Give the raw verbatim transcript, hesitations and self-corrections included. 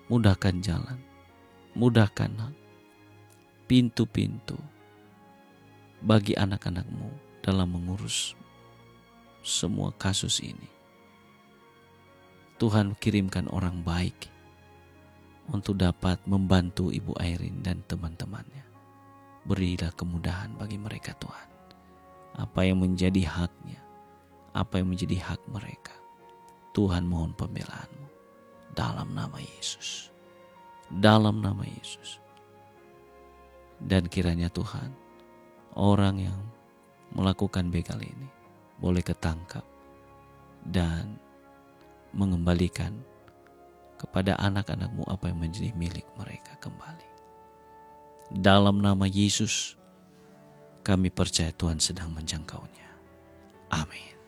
mudahkan jalan, mudahkan pintu-pintu bagi anak-anak-Mu dalam mengurus semua kasus ini. Tuhan, kirimkan orang baik untuk dapat membantu Ibu Airin dan teman-temannya. Berilah kemudahan bagi mereka Tuhan. Apa yang menjadi haknya, apa yang menjadi hak mereka, Tuhan mohon pembelaan-Mu dalam nama Yesus. Dalam nama Yesus. Dan kiranya Tuhan, orang yang melakukan begal ini boleh ketangkap dan mengembalikan kepada anak-anak-Mu apa yang menjadi milik mereka kembali. Dalam nama Yesus, kami percaya Tuhan sedang menjangkaunya. Amin.